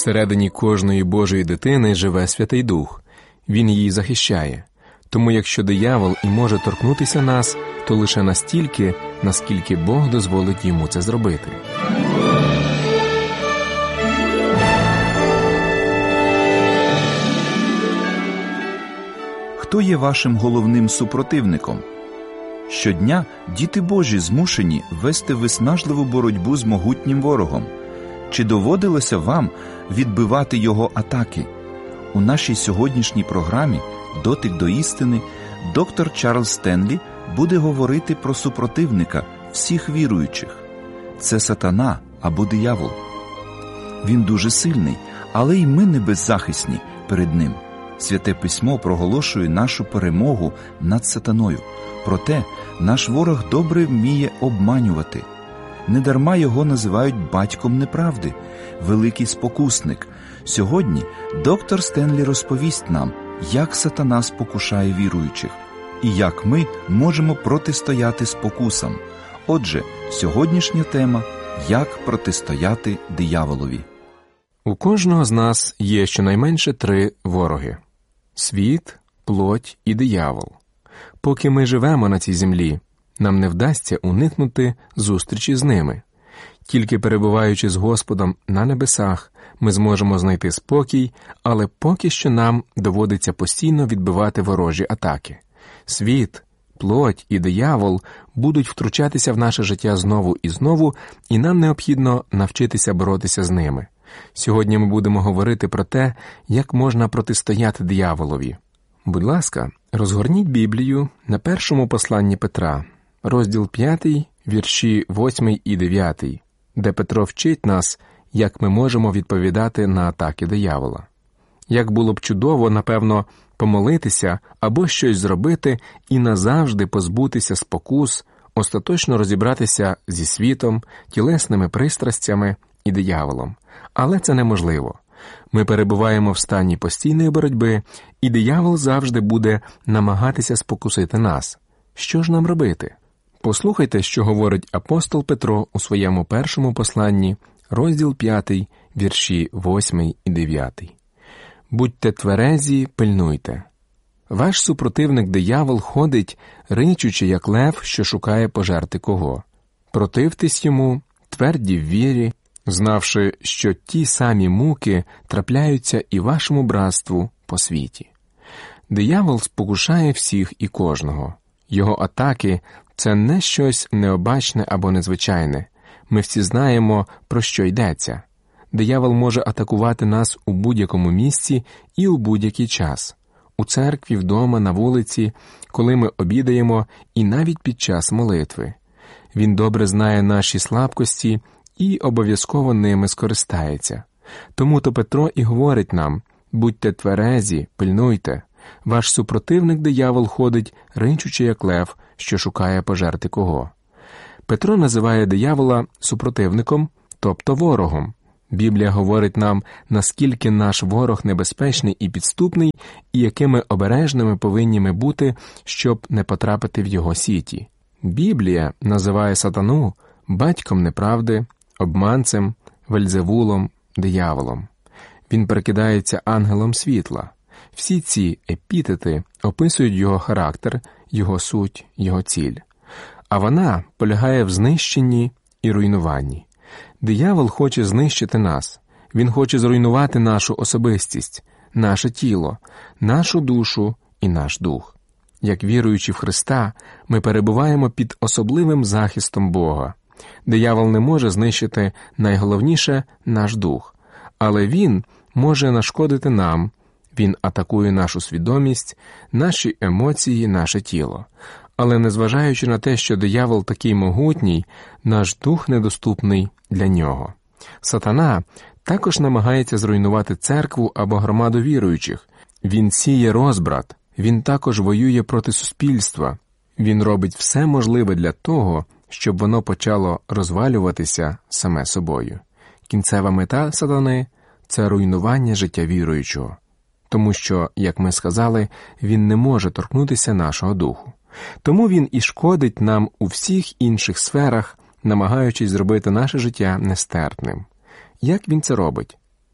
Всередині кожної Божої дитини живе Святий Дух. Він її захищає. Тому якщо диявол і може торкнутися нас, то лише настільки, наскільки Бог дозволить йому це зробити. Хто є вашим головним супротивником? Щодня діти Божі змушені вести виснажливу боротьбу з могутнім ворогом. Чи доводилося вам відбивати його атаки? У нашій сьогоднішній програмі «Дотик до істини» доктор Чарльз Стенлі буде говорити про супротивника всіх віруючих. Це сатана або диявол. Він дуже сильний, але й ми не беззахисні перед ним. Святе Письмо проголошує нашу перемогу над сатаною. Проте наш ворог добре вміє обманювати. Недарма його називають батьком неправди, великий спокусник. Сьогодні доктор Стенлі розповість нам, як сатана спокушає віруючих і як ми можемо протистояти спокусам. Отже, сьогоднішня тема – як протистояти дияволові. У кожного з нас є щонайменше 3 вороги – світ, плоть і диявол. Поки ми живемо на цій землі, нам не вдасться уникнути зустрічі з ними. Тільки перебуваючи з Господом на небесах, ми зможемо знайти спокій, але поки що нам доводиться постійно відбивати ворожі атаки. Світ, плоть і диявол будуть втручатися в наше життя знову і знову, і нам необхідно навчитися боротися з ними. Сьогодні ми будемо говорити про те, як можна протистояти дияволові. Будь ласка, розгорніть Біблію на першому посланні Петра, розділ 5, вірші 8 і 9, де Петро вчить нас, як ми можемо відповідати на атаки диявола. Як було б чудово, напевно, помолитися або щось зробити і назавжди позбутися спокус, остаточно розібратися зі світом, тілесними пристрастями і дияволом. Але це неможливо. Ми перебуваємо в стані постійної боротьби, і диявол завжди буде намагатися спокусити нас. Що ж нам робити? Послухайте, що говорить апостол Петро у своєму першому посланні, розділ 5, вірші 8 і 9. «Будьте тверезі, пильнуйте. Ваш супротивник диявол ходить, ричучи, як лев, що шукає пожерти кого. Противтесь йому, тверді в вірі, знавши, що ті самі муки трапляються і вашому братству по світі». Диявол спокушає всіх і кожного. Його атаки – це не щось необачне або незвичайне. Ми всі знаємо, про що йдеться. Диявол може атакувати нас у будь-якому місці і у будь-який час. У церкві, вдома, на вулиці, коли ми обідаємо і навіть під час молитви. Він добре знає наші слабкості і обов'язково ними скористається. Тому-то Петро і говорить нам: «Будьте тверезі, пильнуйте. Ваш супротивник диявол ходить, ричучи, як лев, що шукає пожерти кого». Петро називає диявола супротивником, тобто ворогом. Біблія говорить нам, наскільки наш ворог небезпечний і підступний, і якими обережними повинні ми бути, щоб не потрапити в його сіті. Біблія називає сатану батьком неправди, обманцем, Вельзевулом, дияволом. Він прикидається ангелом світла. Всі ці епітети описують його характер, його суть, його ціль. А вона полягає в знищенні і руйнуванні. Диявол хоче знищити нас. Він хоче зруйнувати нашу особистість, наше тіло, нашу душу і наш дух. Як віруючи в Христа, ми перебуваємо під особливим захистом Бога. Диявол не може знищити найголовніше – наш дух. Але він може нашкодити нам. Він атакує нашу свідомість, наші емоції, наше тіло. Але незважаючи на те, що диявол такий могутній, наш дух недоступний для нього. Сатана також намагається зруйнувати церкву або громаду віруючих. Він сіє розбрат, він також воює проти суспільства. Він робить все можливе для того, щоб воно почало розвалюватися саме собою. Кінцева мета сатани – це руйнування життя віруючого. Тому що, як ми сказали, він не може торкнутися нашого духу. Тому він і шкодить нам у всіх інших сферах, намагаючись зробити наше життя нестерпним. Як він це робить?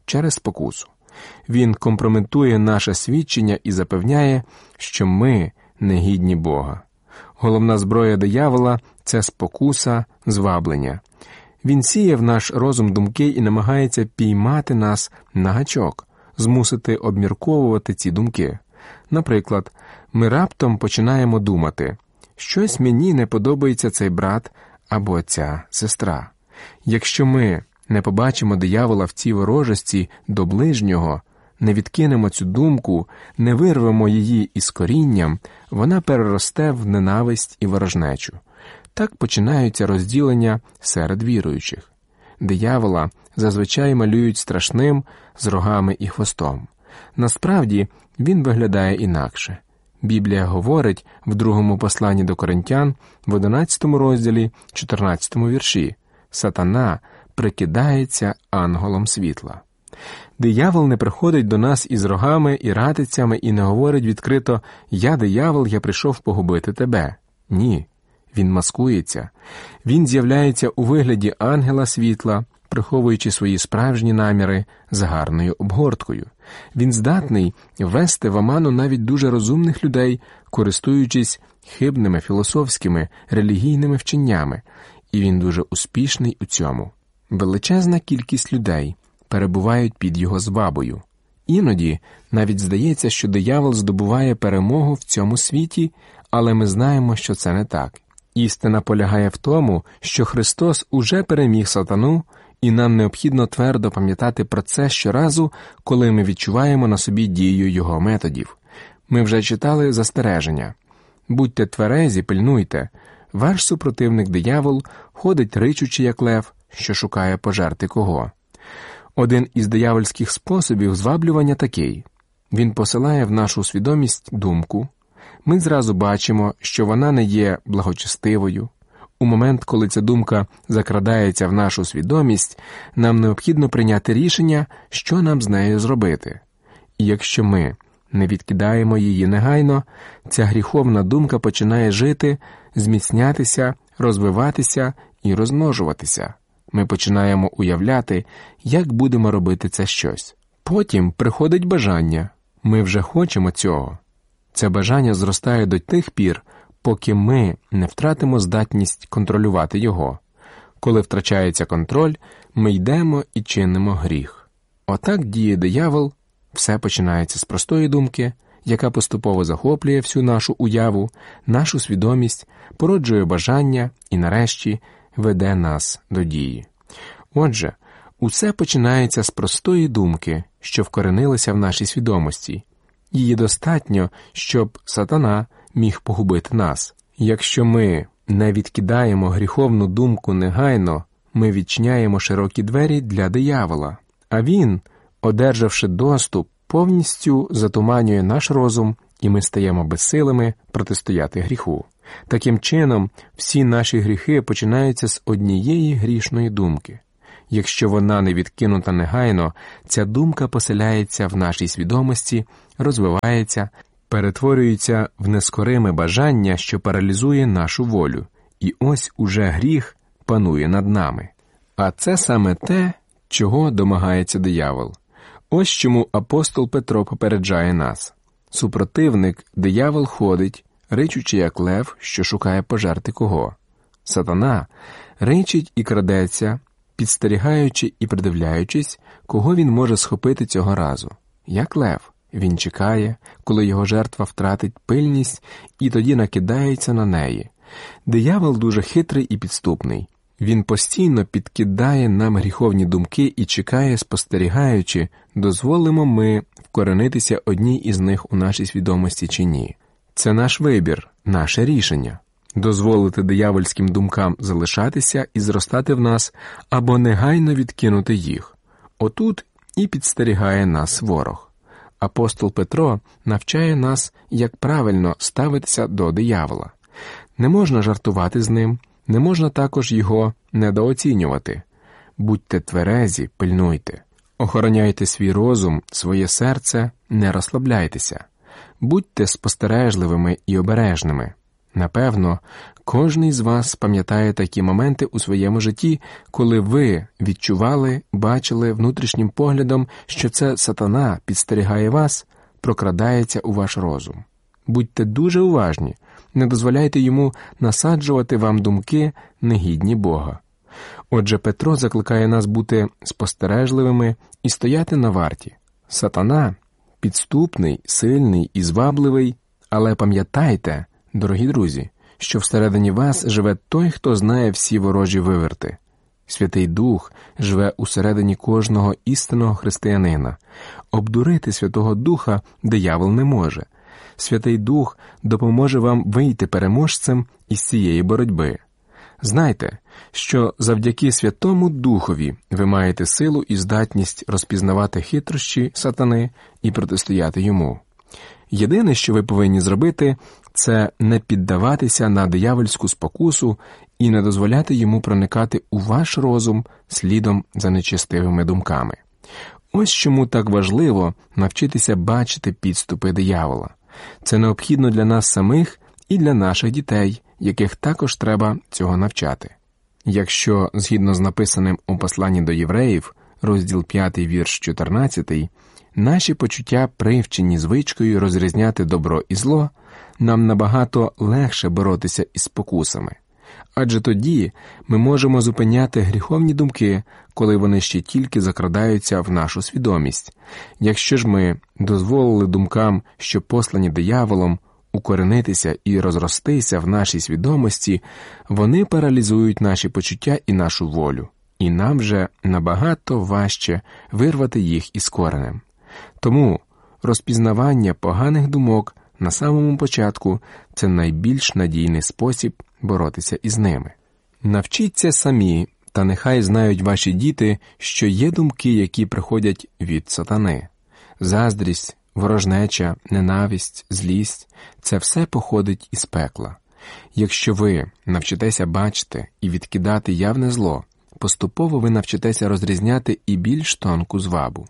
через спокусу. Він компрометує наше свідчення і запевняє, що ми негідні Бога. Головна зброя диявола – це спокуса, зваблення. Він сіє в наш розум думки і намагається піймати нас на гачок, змусити обмірковувати ці думки. Наприклад, ми раптом починаємо думати, щось мені не подобається цей брат або ця сестра. Якщо ми не побачимо диявола в цій ворожості до ближнього, не відкинемо цю думку, не вирвемо її із корінням, вона переросте в ненависть і ворожнечу. Так починаються розділення серед віруючих. Диявола зазвичай малюють страшним, з рогами і хвостом. Насправді, він виглядає інакше. Біблія говорить в другому посланні до Коринтян, в 11 розділі, 14 вірші: «Сатана прикидається ангелом світла». Диявол не приходить до нас із рогами і ратицями і не говорить відкрито «Я диявол, я прийшов погубити тебе». Ні, він маскується. Він з'являється у вигляді ангела світла, приховуючи свої справжні наміри за гарною обгорткою. Він здатний ввести в оману навіть дуже розумних людей, користуючись хибними філософськими, релігійними вченнями, і він дуже успішний у цьому. Величезна кількість людей перебувають під його звабою. Іноді навіть здається, що диявол здобуває перемогу в цьому світі, але ми знаємо, що це не так. Істина полягає в тому, що Христос уже переміг сатану, і нам необхідно твердо пам'ятати про це щоразу, коли ми відчуваємо на собі дію його методів. Ми вже читали застереження. Будьте тверезі, пильнуйте. Ваш супротивник диявол ходить ричучи, як лев, що шукає пожерти кого. Один із диявольських способів зваблювання такий. Він посилає в нашу свідомість думку. Ми зразу бачимо, що вона не є благочестивою. У момент, коли ця думка закрадається в нашу свідомість, нам необхідно прийняти рішення, що нам з нею зробити. І якщо ми не відкидаємо її негайно, ця гріховна думка починає жити, зміцнятися, розвиватися і розмножуватися. Ми починаємо уявляти, як будемо робити це щось. Потім приходить бажання. Ми вже хочемо цього. Це бажання зростає до тих пір, поки ми не втратимо здатність контролювати його. Коли втрачається контроль, ми йдемо і чинимо гріх. Отак діє диявол. Все починається з простої думки, яка поступово захоплює всю нашу уяву, нашу свідомість, породжує бажання і, нарешті, веде нас до дії. Отже, усе починається з простої думки, що вкоренилася в нашій свідомості. Її достатньо, щоб сатана міг погубити нас. Якщо ми не відкидаємо гріховну думку негайно, ми відчиняємо широкі двері для диявола, а він, одержавши доступ, повністю затуманює наш розум, і ми стаємо безсилими протистояти гріху. Таким чином, всі наші гріхи починаються з однієї грішної думки. Якщо вона не відкинута негайно, ця думка поселяється в нашій свідомості, розвивається, перетворюється в нескориме бажання, що паралізує нашу волю. І ось уже гріх панує над нами. А це саме те, чого домагається диявол. Ось чому апостол Петро попереджає нас. Супротивник, диявол, ходить, ричучи, як лев, що шукає пожерти кого. Сатана ричить і крадеться, підстерігаючи і придивляючись, кого він може схопити цього разу. Як лев, він чекає, коли його жертва втратить пильність, і тоді накидається на неї. Диявол дуже хитрий і підступний. Він постійно підкидає нам гріховні думки і чекає, спостерігаючи, дозволимо ми вкоренитися одній із них у нашій свідомості чи ні. Це наш вибір, наше рішення. Дозволити диявольським думкам залишатися і зростати в нас, або негайно відкинути їх. Отут і підстерігає нас ворог. Апостол Петро навчає нас, як правильно ставитися до диявола. Не можна жартувати з ним, не можна також його недооцінювати. Будьте тверезі, пильнуйте. Охороняйте свій розум, своє серце, не розслабляйтеся. Будьте спостережливими і обережними. Напевно, кожний з вас пам'ятає такі моменти у своєму житті, коли ви відчували, бачили внутрішнім поглядом, що це сатана підстерігає вас, прокрадається у ваш розум. Будьте дуже уважні, не дозволяйте йому насаджувати вам думки, негідні Бога. Отже, Петро закликає нас бути спостережливими і стояти на варті. Сатана – підступний, сильний і звабливий, але пам'ятайте, дорогі друзі, що всередині вас живе той, хто знає всі ворожі виверти. Святий Дух живе усередині кожного істинного християнина. Обдурити Святого Духа диявол не може. Святий Дух допоможе вам вийти переможцем із цієї боротьби. Знайте, що завдяки Святому Духові ви маєте силу і здатність розпізнавати хитрощі сатани і протистояти йому. Єдине, що ви повинні зробити, це не піддаватися на диявольську спокусу і не дозволяти йому проникати у ваш розум слідом за нечестивими думками. Ось чому так важливо навчитися бачити підступи диявола. Це необхідно для нас самих і для наших дітей, яких також треба цього навчати. Якщо, згідно з написаним у посланні до євреїв, розділ 5, вірш 14, наші почуття привчені звичкою розрізняти добро і зло, нам набагато легше боротися із спокусами. Адже тоді ми можемо зупиняти гріховні думки, коли вони ще тільки закрадаються в нашу свідомість. Якщо ж ми дозволили думкам, що послані дияволом, укоренитися і розростися в нашій свідомості, вони паралізують наші почуття і нашу волю, і нам вже набагато важче вирвати їх із коренем. Тому розпізнавання поганих думок на самому початку – це найбільш надійний спосіб боротися із ними. Навчіться самі, та нехай знають ваші діти, що є думки, які приходять від сатани. Заздрість, ворожнеча, ненависть, злість – це все походить із пекла. Якщо ви навчитеся бачити і відкидати явне зло, поступово ви навчитеся розрізняти і більш тонку звабу.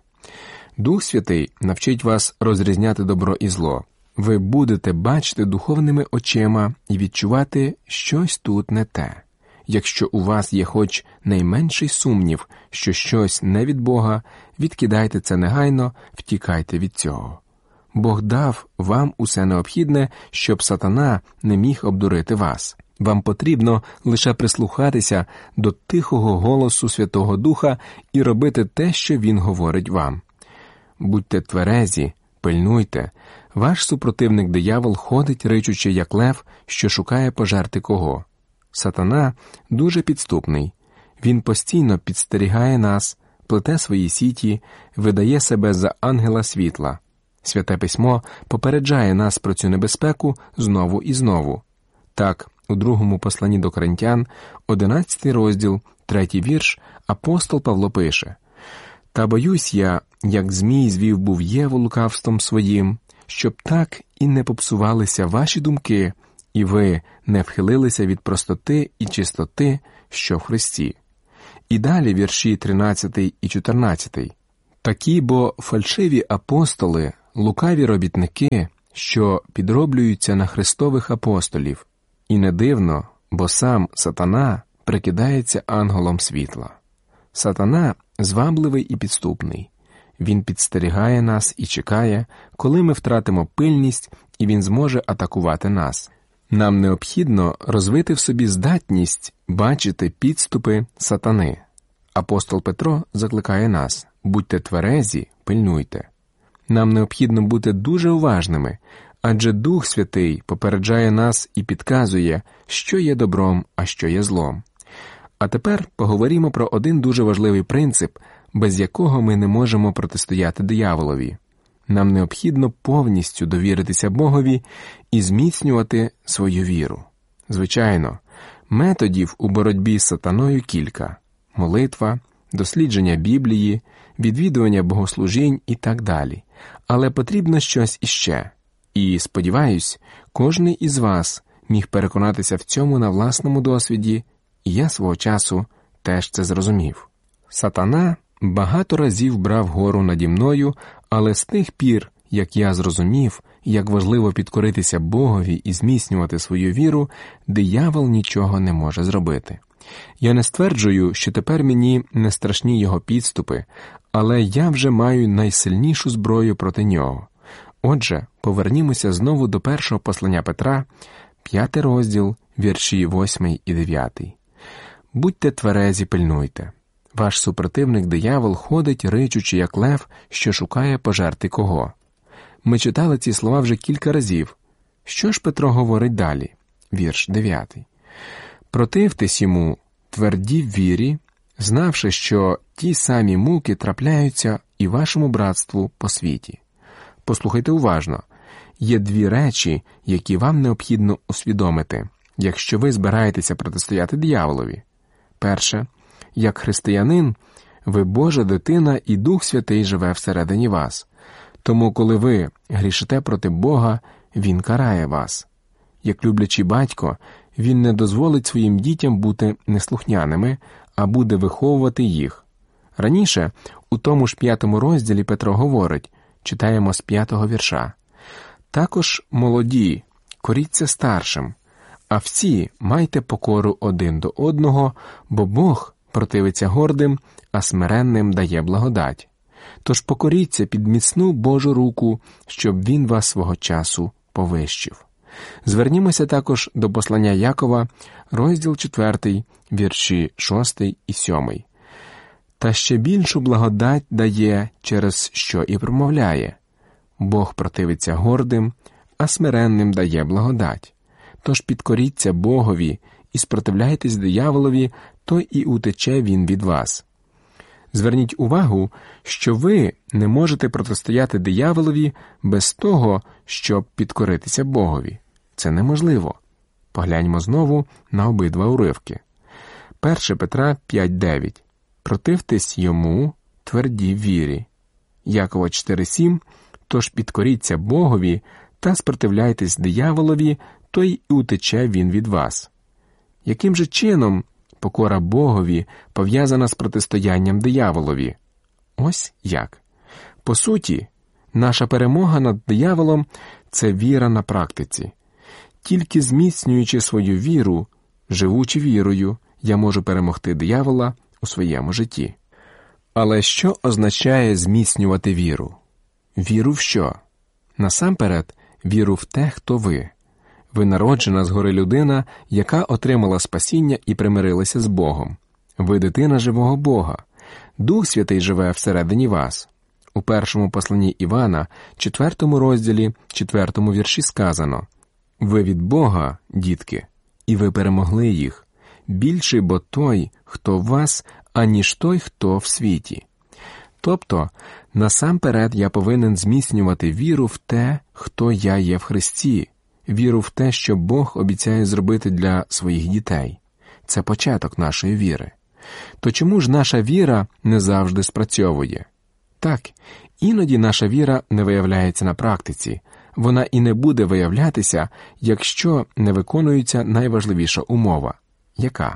Дух Святий навчить вас розрізняти добро і зло. Ви будете бачити духовними очима і відчувати щось тут не те. Якщо у вас є хоч найменший сумнів, що щось не від Бога, відкидайте це негайно, втікайте від цього. Бог дав вам усе необхідне, щоб сатана не міг обдурити вас. Вам потрібно лише прислухатися до тихого голосу Святого Духа і робити те, що Він говорить вам. Будьте тверезі, пильнуйте. Ваш супротивник диявол ходить, ричучи, як лев, що шукає пожерти кого. Сатана дуже підступний. Він постійно підстерігає нас, плете свої сіті, видає себе за ангела світла. Святе Письмо попереджає нас про цю небезпеку знову і знову. Так, у другому посланні до Коринтян, 11 розділ, 3 вірш, апостол Павло пише: «Та боюсь я, як змій звів був Єву лукавством своїм, щоб так і не попсувалися ваші думки, і ви не вхилилися від простоти і чистоти, що в Христі». І далі вірші 13 і 14. «Такі бо фальшиві апостоли, лукаві робітники, що підроблюються на Христових апостолів, і не дивно, бо сам сатана прикидається ангелом світла». Сатана звабливий і підступний. Він підстерігає нас і чекає, коли ми втратимо пильність, і він зможе атакувати нас. Нам необхідно розвити в собі здатність бачити підступи сатани. Апостол Петро закликає нас: будьте тверезі, пильнуйте. Нам необхідно бути дуже уважними, адже Дух Святий попереджає нас і підказує, що є добром, а що є злом. А тепер поговоримо про один дуже важливий принцип, без якого ми не можемо протистояти дияволові. Нам необхідно повністю довіритися Богові і зміцнювати свою віру. Звичайно, методів у боротьбі з сатаною кілька – молитва, дослідження Біблії, відвідування богослужінь і так далі. Але потрібно щось іще. І, сподіваюсь, кожний із вас міг переконатися в цьому на власному досвіді, і я свого часу теж це зрозумів. Сатана багато разів брав гору наді мною, але з тих пір, як я зрозумів, як важливо підкоритися Богові і зміцнювати свою віру, диявол нічого не може зробити. Я не стверджую, що тепер мені не страшні його підступи, але я вже маю найсильнішу зброю проти нього. Отже, повернімося знову до першого послання Петра, 5 розділ, вірші 8 і 9. «Будьте тверезі, пильнуйте. Ваш супротивник диявол ходить, ричучи, як лев, що шукає пожерти кого». Ми читали ці слова вже кілька разів. Що ж Петро говорить далі? Вірш 9. «Противтесь йому, тверді в вірі, знавши, що ті самі муки трапляються і вашому братству по світі». Послухайте уважно. Є дві речі, які вам необхідно усвідомити, якщо ви збираєтеся протистояти дияволові. Перше, як християнин, ви Божа дитина і Дух Святий живе всередині вас. Тому, коли ви грішите проти Бога, Він карає вас. Як люблячий батько, Він не дозволить своїм дітям бути неслухняними, а буде виховувати їх. Раніше, у тому ж 5 розділі Петро говорить, читаємо з 5-го вірша. «Також, молоді, коріться старшим, а всі майте покору один до одного, бо Бог противиться гордим, а смиренним дає благодать. Тож покоріться під міцну Божу руку, щоб Він вас свого часу повищив». Звернімося також до послання Якова, розділ 4, вірші 6 і 7. «Та ще більшу благодать дає, через що і промовляє. Бог противиться гордим, а смиренним дає благодать. Тож підкоріться Богові і спротивляйтесь дияволові, то і утече він від вас». Зверніть увагу, що ви не можете протистояти дияволові без того, щоб підкоритися Богові. Це неможливо. Погляньмо знову на обидва уривки. 1 Петра 5:9. «Противтесь йому, тверді в вірі». Якова 4:7. «Тож підкоріться Богові та спротивляйтесь дияволові, то й утече він від вас». Яким же чином покора Богові пов'язана з протистоянням дияволові? Ось як. По суті, наша перемога над дияволом – це віра на практиці. Тільки зміцнюючи свою віру, живучи вірою, я можу перемогти диявола у своєму житті. Але що означає зміцнювати віру? Віру в що? Насамперед, віру в те, хто ви. Ви народжена згори людина, яка отримала спасіння і примирилася з Богом. Ви дитина живого Бога. Дух Святий живе всередині вас. У першому посланні Івана, 4 розділі, 4 вірші сказано: «Ви від Бога, дітки, і ви перемогли їх. Більший бо той, хто в вас, аніж той, хто в світі». Тобто, насамперед я повинен зміцнювати віру в те, хто я є в Христі, віру в те, що Бог обіцяє зробити для своїх дітей. Це початок нашої віри. То чому ж наша віра не завжди спрацьовує? Так, іноді наша віра не виявляється на практиці, вона і не буде виявлятися, якщо не виконується найважливіша умова. Яка?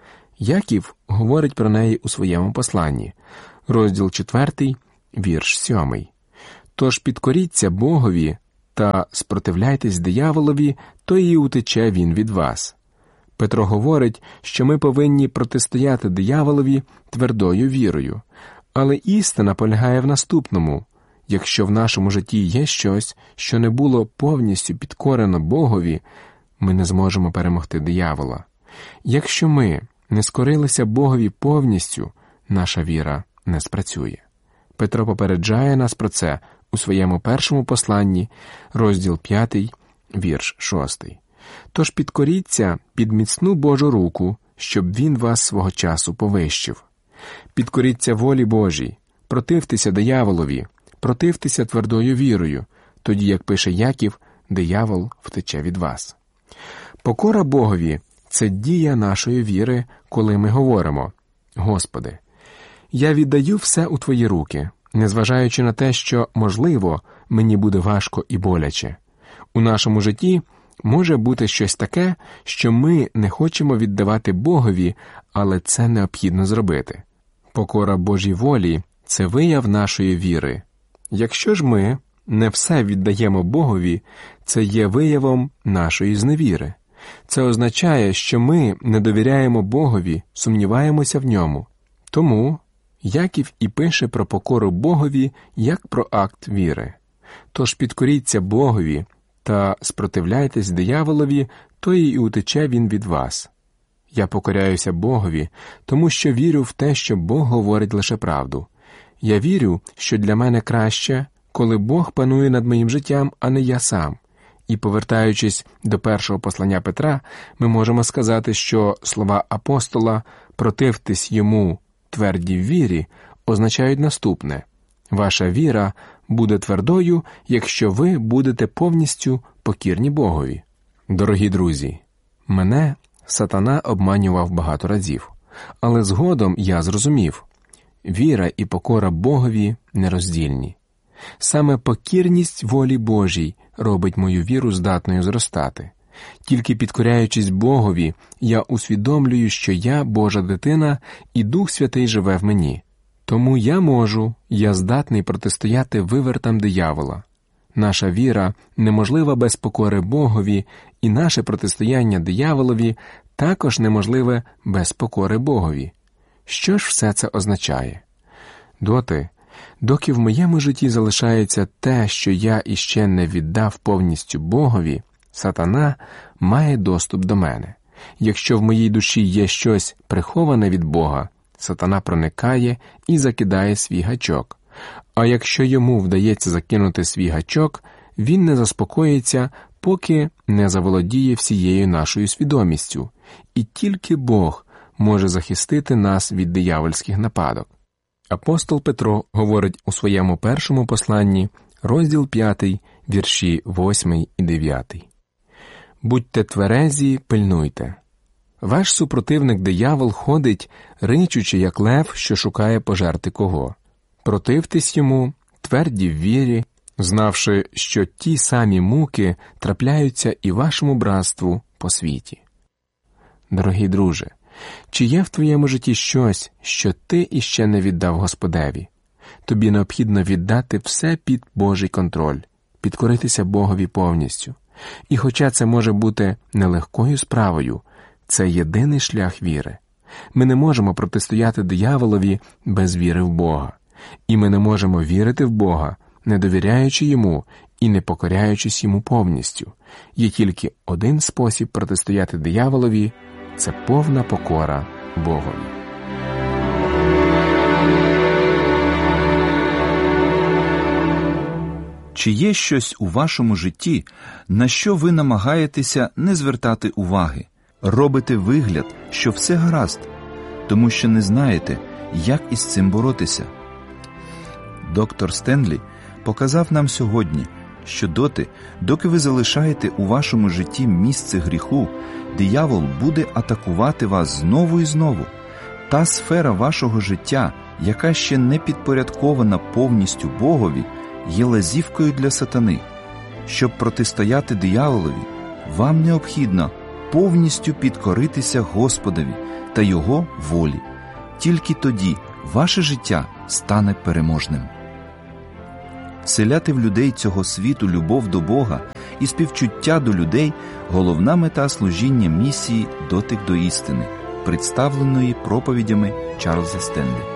Яків говорить про неї у своєму посланні. Розділ 4, вірш 7. «Тож підкоріться Богові та спротивляйтесь дияволові, то і утече він від вас». Петро говорить, що ми повинні протистояти дияволові твердою вірою. Але істина полягає в наступному. Якщо в нашому житті є щось, що не було повністю підкорено Богові, ми не зможемо перемогти диявола. Якщо ми не скорилися Богові повністю, наша віра не спрацює. Петро попереджає нас про це у своєму першому посланні, розділ 5, вірш 6. «Тож підкоріться під міцну Божу руку, щоб він вас свого часу повищив». Підкоріться волі Божій, противтеся дияволові, противтеся твердою вірою, тоді, як пише Яків, диявол втече від вас. Покора Богові – це дія нашої віри, коли ми говоримо: «Господи, я віддаю все у Твої руки, незважаючи на те, що, можливо, мені буде важко і боляче». У нашому житті може бути щось таке, що ми не хочемо віддавати Богові, але це необхідно зробити. Покора Божій волі – це вияв нашої віри. Якщо ж ми не все віддаємо Богові, це є виявом нашої зневіри. Це означає, що ми не довіряємо Богові, сумніваємося в ньому. Тому Яків і пише про покору Богові як про акт віри. Тож підкоріться Богові та спротивляйтесь дияволові, то і утече він від вас. Я покоряюся Богові, тому що вірю в те, що Бог говорить лише правду. Я вірю, що для мене краще, коли Бог панує над моїм життям, а не я сам. І повертаючись до першого послання Петра, ми можемо сказати, що слова апостола «противтесь йому, тверді в вірі» означають наступне: ваша віра буде твердою, якщо ви будете повністю покірні Богові. Дорогі друзі, мене сатана обманював багато разів, але згодом я зрозумів – віра і покора Богові нероздільні. Саме покірність волі Божій робить мою віру здатною зростати. Тільки підкоряючись Богові, я усвідомлюю, що я Божа дитина і Дух Святий живе в мені. Тому я здатний протистояти вивертам диявола. Наша віра неможлива без покори Богові, і наше протистояння дияволові також неможливе без покори Богові. Що ж все це означає? Доки в моєму житті залишається те, що я іще не віддав повністю Богові, сатана має доступ до мене. Якщо в моїй душі є щось приховане від Бога, сатана проникає і закидає свій гачок. А якщо йому вдається закинути свій гачок, він не заспокоїться, поки не заволодіє всією нашою свідомістю. І тільки Бог може захистити нас від диявольських нападок. Апостол Петро говорить у своєму першому посланні, розділ 5, вірші 8 і 9. «Будьте тверезі, пильнуйте. Ваш супротивник диявол ходить, ричучи, як лев, що шукає пожерти кого. Противтесь йому, тверді в вірі, знавши, що ті самі муки трапляються і вашому братству по світі». Дорогий друже, чи є в твоєму житті щось, що ти іще не віддав Господеві? Тобі необхідно віддати все під Божий контроль, підкоритися Богові повністю. І хоча це може бути нелегкою справою, це єдиний шлях віри. Ми не можемо протистояти дияволові без віри в Бога. І ми не можемо вірити в Бога, не довіряючи Йому і не покоряючись Йому повністю. Є тільки один спосіб протистояти дияволові – це повна покора Богові. Чи є щось у вашому житті, на що ви намагаєтеся не звертати уваги? Робите вигляд, що все гаразд, тому що не знаєте, як із цим боротися? Доктор Стенлі показав нам сьогодні, що доки ви залишаєте у вашому житті місце гріху, диявол буде атакувати вас знову і знову. Та сфера вашого життя, яка ще не підпорядкована повністю Богові, є лазівкою для сатани. Щоб протистояти дияволові, вам необхідно повністю підкоритися Господові та Його волі. Тільки тоді ваше життя стане переможним. Вселяти в людей цього світу любов до Бога і співчуття до людей – головна мета служіння місії «Дотик до істини», представленої проповідями Чарльза Стенлі.